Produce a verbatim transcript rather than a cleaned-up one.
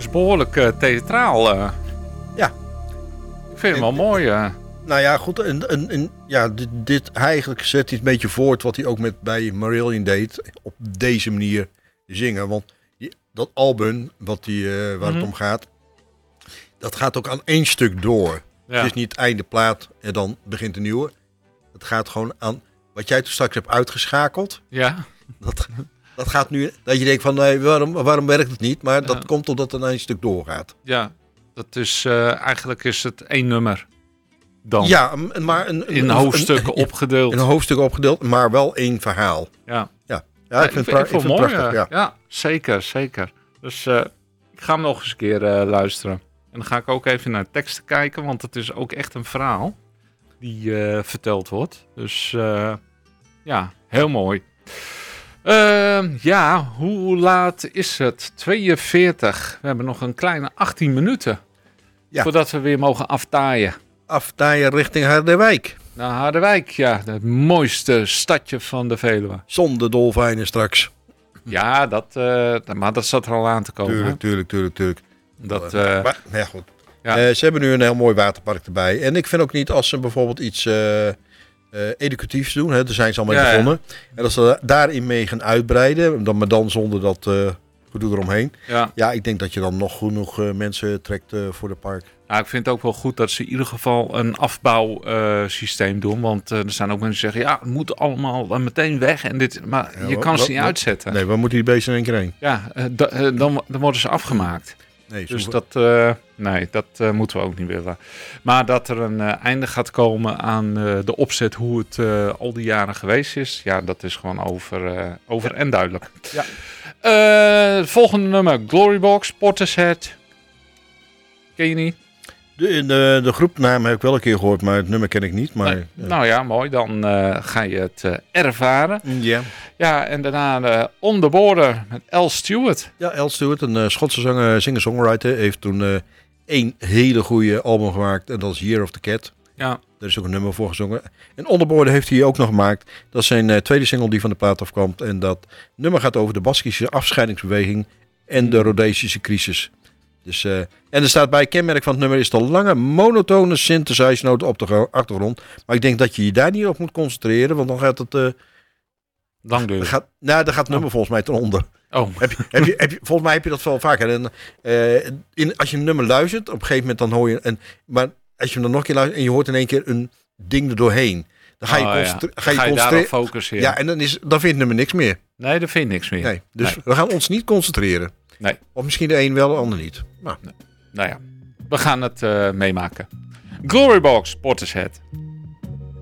is behoorlijk uh, theatraal. Uh. Ja. Ik vind hem wel mooi. Uh. Nou ja, goed. En, en, en, ja, dit, dit eigenlijk zet hij een beetje voort wat hij ook met bij Marillion deed. Op deze manier zingen. Want die, dat album wat die, uh, waar mm-hmm. het om gaat, dat gaat ook aan één stuk door. Ja. Het is niet einde plaat en dan begint een nieuwe. Het gaat gewoon aan wat jij toen straks hebt uitgeschakeld. Ja. Dat, dat gaat nu, dat je denkt van nee, waarom, waarom werkt het niet? Maar dat ja. komt omdat het aan één stuk doorgaat. Ja, dat is uh, eigenlijk is het één nummer. Dan. Ja, maar een, in een, hoofdstukken een, opgedeeld. In hoofdstukken opgedeeld, maar wel één verhaal. Ja, ja. ja ik, ja, vind ik, pra- ik, ik vind het mooi, prachtig. Ja. ja, zeker, zeker. Dus uh, ik ga hem nog eens een keer uh, luisteren. En dan ga ik ook even naar teksten kijken, want het is ook echt een verhaal die uh, verteld wordt. Dus uh, ja, heel mooi. Uh, ja, hoe laat is het? tweeënveertig. We hebben nog een kleine achttien minuten. Ja. Voordat we weer mogen aftaaien. Aftaaien richting Harderwijk. Naar Harderwijk, ja. Het mooiste stadje van de Veluwe. Zonder dolfijnen straks. Ja, dat, uh, maar dat zat er al aan te komen. Tuurlijk, tuurlijk, tuurlijk, tuurlijk. Dat, uh, maar, ja, goed. Ja. Uh, ze hebben nu een heel mooi waterpark erbij. En ik vind ook niet als ze bijvoorbeeld iets uh, uh, educatiefs doen. Hè, daar zijn ze al mee ja, begonnen. Ja. En als ze daarin mee gaan uitbreiden. Dan, maar dan zonder dat uh, gedoe eromheen. Ja. ja, ik denk dat je dan nog genoeg uh, mensen trekt uh, voor de park. Ja, ik vind het ook wel goed dat ze in ieder geval een afbouwsysteem uh, doen. Want uh, er zijn ook mensen die zeggen, ja, het moet allemaal uh, meteen weg. En dit, maar ja, je kan wat, ze niet wat, uitzetten. Nee, waar moet die beesten in één keer heen? Ja, uh, d- uh, dan, dan worden ze afgemaakt. Nee, dus dat, uh, nee, dat uh, moeten we ook niet willen. Maar dat er een uh, einde gaat komen aan uh, de opzet hoe het uh, al die jaren geweest is. Ja, dat is gewoon over, uh, over ja. en duidelijk. Ja. Uh, het volgende nummer, Glorybox, Portishead. Ken je niet? De, de, de groepnaam heb ik wel een keer gehoord, maar het nummer ken ik niet. Maar, nee. uh. Nou ja, mooi. Dan uh, ga je het uh, ervaren. Ja. Ja, en daarna uh, On The Border met Al Stewart. Ja, Al Stewart, een uh, Schotse zanger, singer-songwriter, heeft toen uh, één hele goede album gemaakt. En dat is Year of the Cat. Ja. Daar is ook een nummer voor gezongen. En On The Border heeft hij ook nog gemaakt. Dat is zijn uh, tweede single die van de plaat afkwam. En dat nummer gaat over de Baskische afscheidingsbeweging en de Rhodesische crisis. Dus, uh, en er staat bij, kenmerk van het nummer is de lange, monotone synthesize-noten op de achtergrond. Maar ik denk dat je je daar niet op moet concentreren, want dan gaat het... Uh, Lang duren. Gaat, nou, dan gaat het nummer oh. volgens mij ten onder. Oh. Heb je, heb je, heb je, volgens mij heb je dat wel vaker. En, uh, in, als je een nummer luistert, op een gegeven moment dan hoor je... Een, maar als je hem dan nog een keer luistert en je hoort in één keer een ding er doorheen. Dan ga je, oh, concentre- ja. ga je, ga je concentreren. daarop focussen. Ja, ja en dan, is, dan vindt het nummer niks meer. Nee, dan vind je niks meer. Nee, dus nee. we gaan ons niet concentreren. Nee. Of misschien de een wel, de ander niet. Nou, nee. Nou ja, we gaan het uh, meemaken. Glorybox, Portishead.